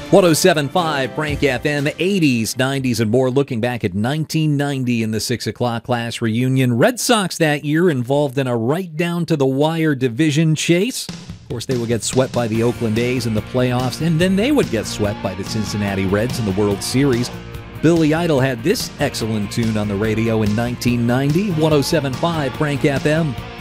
107.5 Frank FM, 80s, 90s, and more. Looking back at 1990 in the 6 o'clock class reunion. Red Sox that year involved in a right-down-to-the-wire division chase. Of course, they would get swept by the Oakland A's in the playoffs, and then they would get swept by the Cincinnati Reds in the World Series. Billy Idol had this excellent tune on the radio in 1990. 107.5 Frank FM.